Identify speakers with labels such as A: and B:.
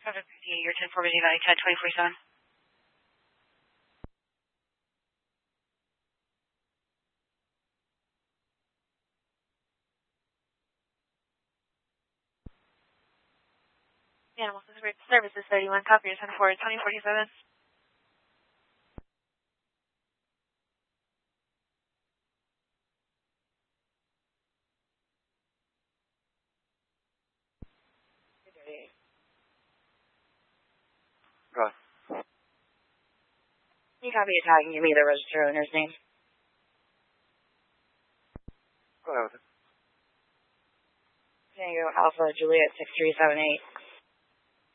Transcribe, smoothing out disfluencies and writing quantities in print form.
A: 758, you're 10-4 Busy Valley, 10-2047. Animal Services 31, copy, 10-4, 2047.
B: Go ahead.
C: Can you copy a tag and give me the registered owner's name?
B: Go ahead with it.
C: Tango Alpha Juliet 6378.